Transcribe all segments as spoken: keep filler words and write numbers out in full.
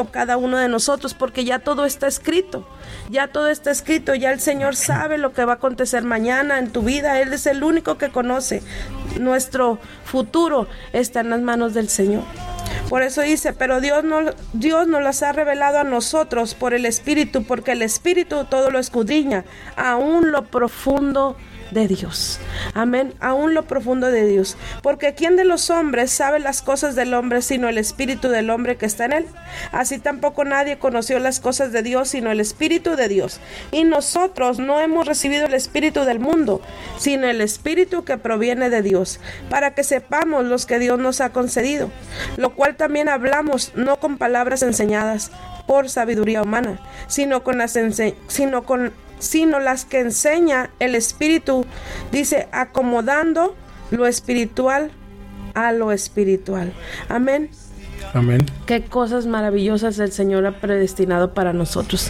cada uno de nosotros, porque ya todo está escrito, ya todo está escrito, ya el Señor sabe lo que va a acontecer mañana en tu vida. Él es el único que conoce. Nuestro futuro está en las manos del Señor. Por eso dice, pero Dios no, Dios nos las ha revelado a nosotros por el Espíritu, porque el Espíritu todo lo escudriña, aún lo profundo de Dios. Amén, aún lo profundo de Dios. Porque ¿quién de los hombres sabe las cosas del hombre sino el espíritu del hombre que está en él? Así tampoco nadie conoció las cosas de Dios sino el Espíritu de Dios. Y nosotros no hemos recibido el espíritu del mundo, sino el Espíritu que proviene de Dios, para que sepamos los que Dios nos ha concedido, lo cual también hablamos, no con palabras enseñadas por sabiduría humana, sino con las ense- sino con sino las que enseña el Espíritu, dice, acomodando lo espiritual a lo espiritual. Amén. Amén. Qué cosas maravillosas el Señor ha predestinado para nosotros.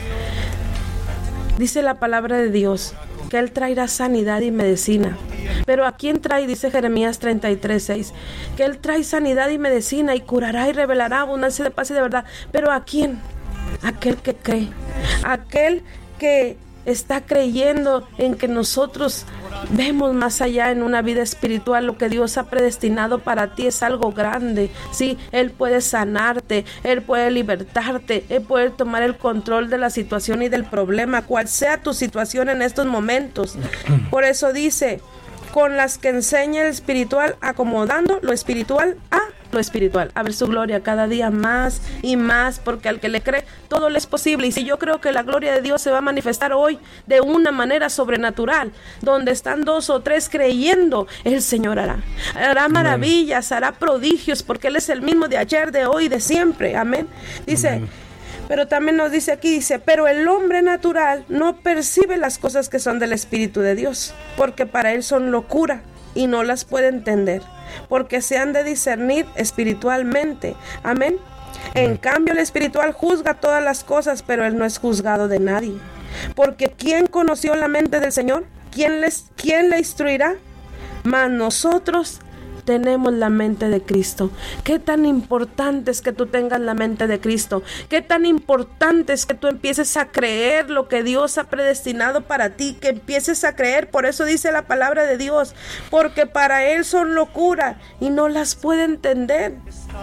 Dice la palabra de Dios que Él traerá sanidad y medicina. Pero ¿a quién trae? Dice Jeremías treinta y tres, seis, que Él trae sanidad y medicina y curará y revelará abundancia de paz y de verdad. Pero ¿a quién? Aquel que cree, aquel que está creyendo en que nosotros vemos más allá en una vida espiritual. Lo que Dios ha predestinado para ti es algo grande. Sí, Él puede sanarte, Él puede libertarte, Él puede tomar el control de la situación y del problema, cual sea tu situación en estos momentos. Por eso dice, con las que enseña el espiritual, acomodando lo espiritual a lo espiritual, a ver su gloria cada día más y más, porque al que le cree todo le es posible. Y si yo creo que la gloria de Dios se va a manifestar hoy de una manera sobrenatural, donde están dos o tres creyendo, el Señor hará hará maravillas, hará prodigios, porque Él es el mismo de ayer, de hoy, de siempre. Amén. Dice, amén. Pero también nos dice aquí, dice, pero el hombre natural no percibe las cosas que son del Espíritu de Dios, porque para él son locura y no las puede entender, porque se han de discernir espiritualmente. Amén. En cambio, el espiritual juzga todas las cosas, pero él no es juzgado de nadie. Porque ¿quién conoció la mente del Señor? ¿Quién, les, quién le instruirá? Mas nosotros tenemos la mente de Cristo. Qué tan importante es que tú tengas la mente de Cristo. Qué tan importante es que tú empieces a creer lo que Dios ha predestinado para ti, que empieces a creer. Por eso dice la palabra de Dios, porque para Él son locura y no las puede entender.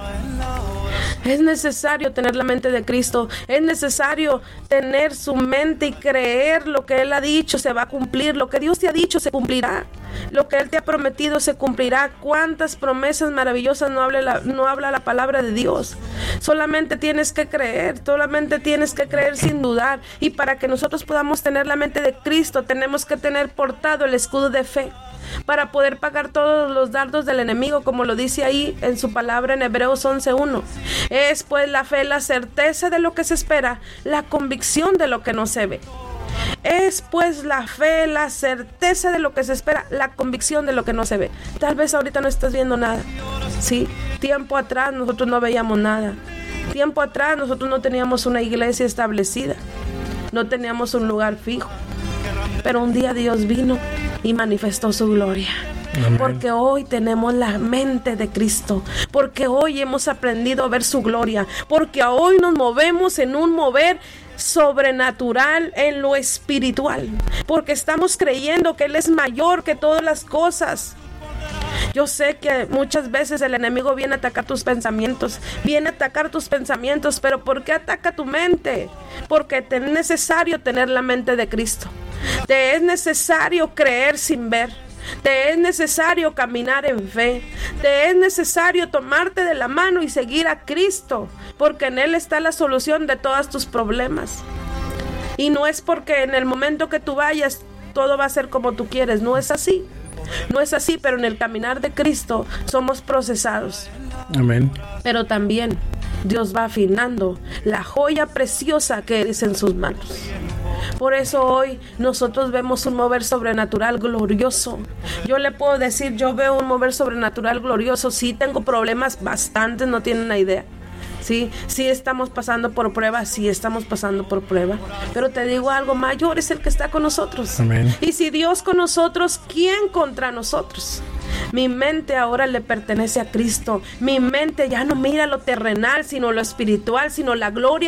Es necesario tener la mente de Cristo. Es necesario tener su mente y creer lo que Él ha dicho se va a cumplir. Lo que Dios te ha dicho se cumplirá. Lo que Él te ha prometido se cumplirá. Cuántas promesas maravillosas no habla la, no habla la palabra de Dios. Solamente tienes que creer. Solamente tienes que creer sin dudar. Y para que nosotros podamos tener la mente de Cristo, tenemos que tener portado el escudo de fe, para poder pagar todos los dardos del enemigo, como lo dice ahí en su palabra en Hebreos once uno. Es pues la fe, la certeza de lo que se espera, la convicción de lo que no se ve. Es pues la fe, la certeza de lo que se espera, la convicción de lo que no se ve. Tal vez ahorita no estás viendo nada. Sí, tiempo atrás nosotros no veíamos nada. Tiempo atrás nosotros no teníamos una iglesia establecida. No teníamos un lugar fijo. Pero un día Dios vino y manifestó su gloria. Amén. Porque hoy tenemos la mente de Cristo, porque hoy hemos aprendido a ver su gloria, porque hoy nos movemos en un mover sobrenatural en lo espiritual, porque estamos creyendo que Él es mayor que todas las cosas. Yo sé que muchas veces el enemigo viene a atacar tus pensamientos, viene a atacar tus pensamientos, pero ¿por qué ataca tu mente? Porque te es necesario tener la mente de Cristo. Te es necesario creer sin ver. Te es necesario caminar en fe. Te es necesario tomarte de la mano y seguir a Cristo, porque en Él está la solución de todos tus problemas. Y no es porque en el momento que tú vayas todo va a ser como tú quieres. No es así. No es así, pero en el caminar de Cristo somos procesados. Amén. Pero también Dios va afinando la joya preciosa que es en sus manos. Por eso hoy nosotros vemos un mover sobrenatural glorioso. Yo le puedo decir, yo veo un mover sobrenatural glorioso. Sí, tengo problemas bastantes, no tienen una idea. Sí, sí estamos pasando por prueba, sí estamos pasando por prueba. Pero te digo algo, mayor es el que está con nosotros. Amén. Y si Dios con nosotros, ¿quién contra nosotros? Mi mente ahora le pertenece a Cristo. Mi mente ya no mira lo terrenal, sino lo espiritual, sino la gloria